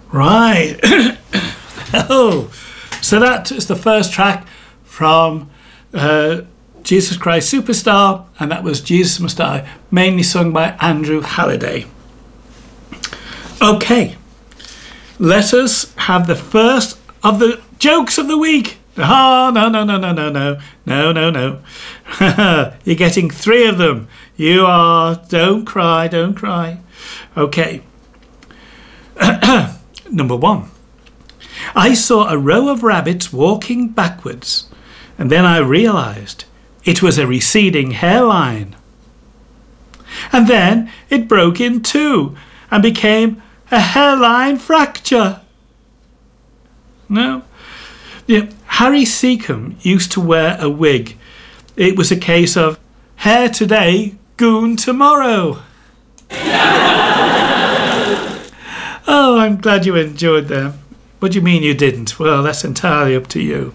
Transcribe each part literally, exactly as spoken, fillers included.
Right. Oh, so that is the first track from uh, Jesus Christ Superstar, and that was Jesus Must Die, mainly sung by Andrew Halliday. Okay, let us have the first of the jokes of the week. Oh, no, no, no, no, no, no, no, no, no. You're getting three of them. You are. Don't cry, don't cry. Okay. Number one. I saw a row of rabbits walking backwards, and then I realised it was a receding hairline. And then it broke in two and became a hairline fracture. No. Yeah. Harry Seacombe used to wear a wig. It was a case of hair today, goon tomorrow. Oh, I'm glad you enjoyed them. What do you mean you didn't? Well, that's entirely up to you.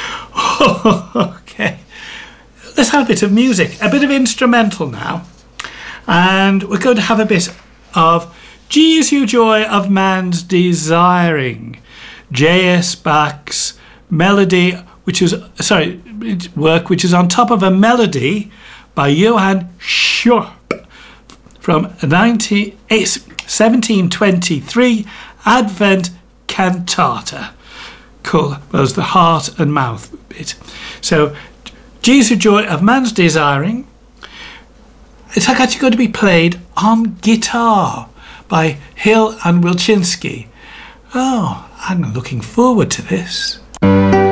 Okay. Let's have a bit of music, a bit of instrumental now. And we're going to have a bit of Geez You Joy of Man's Desiring. J S Bach's melody, which is, sorry, work which is on top of a melody by Johann Schorp from seventeen twenty-three Advent Cantata, called was the heart and mouth bit. So, Jesus Joy of Man's Desiring. It's actually going to be played on guitar by Hill and Wilczynski. Oh, I'm looking forward to this.